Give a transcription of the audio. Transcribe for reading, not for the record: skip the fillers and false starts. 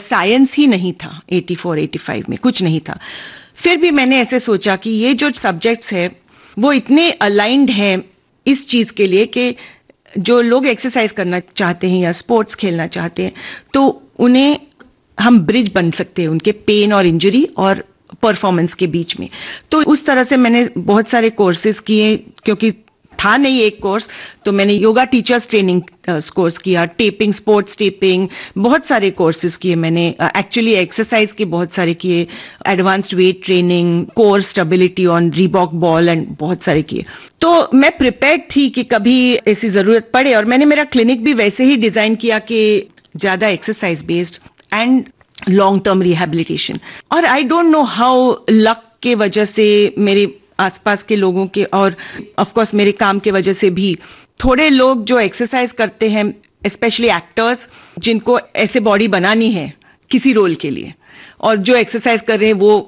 Science ही नहीं था 84 85 में, कुछ नहीं था। फिर भी मैंने ऐसे सोचा कि ये जो सब्जेक्ट्स है वो इतने अलाइंड हैं इस चीज के लिए कि जो लोग एक्सरसाइज करना चाहते हैं या स्पोर्ट्स खेलना चाहते हैं तो उन्हें हम ब्रिज बन सकते हैं उनके पेन और इंजरी और परफॉर्मेंस के बीच में। तो उस तरह से मैंने बहुत सारे कोर्सेज किए, क्योंकि था नहीं एक कोर्स, तो मैंने योगा टीचर्स ट्रेनिंग कोर्स किया, टेपिंग, स्पोर्ट्स टेपिंग, बहुत सारे कोर्सेज किए मैंने। एक्चुअली एक्सरसाइज के बहुत सारे किए, advanced weight training, core stability on Reebok ball and बहुत सारे किए। तो मैं प्रिपेयर्ड थी कि कभी ऐसी जरूरत पड़े, और मैंने मेरा क्लिनिक भी वैसे ही डिजाइन किया कि ज्यादा exercise based and long term rehabilitation. और I don't know how luck के वजह से मेरे आसपास के लोगों के और ऑफ कोर्स मेरे काम के वजह से भी थोड़े लोग जो एक्सरसाइज करते हैं, स्पेशली एक्टर्स जिनको ऐसे बॉडी बनानी है किसी रोल के लिए, और जो एक्सरसाइज कर रहे हैं वो